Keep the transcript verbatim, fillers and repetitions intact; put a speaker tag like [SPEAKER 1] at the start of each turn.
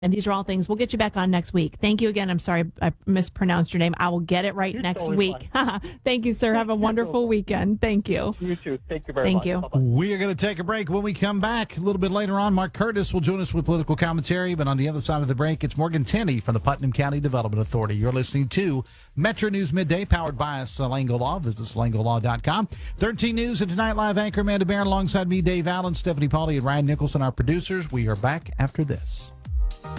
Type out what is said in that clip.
[SPEAKER 1] And these are all things. We'll get you back on next week. Thank you again. I'm sorry I mispronounced your name. I will get it right
[SPEAKER 2] You're
[SPEAKER 1] next
[SPEAKER 2] totally
[SPEAKER 1] week. Thank you, sir. Have a wonderful weekend. Thank you.
[SPEAKER 2] You too. Thank you very
[SPEAKER 1] Thank
[SPEAKER 2] much.
[SPEAKER 1] you.
[SPEAKER 2] Bye-bye.
[SPEAKER 3] We are going to take a break. When we come back, a little bit later on, Mark Curtis will join us with political commentary. But on the other side of the break, it's Morgan Tenney from the Putnam County Development Authority. You're listening to Metro News Midday, powered by Salango Law. Visit salango law dot com. thirteen News and Tonight Live anchor Amanda Barron alongside me, Dave Allen, Stephanie Pauly, and Ryan Nicholson, our producers. We are back after this.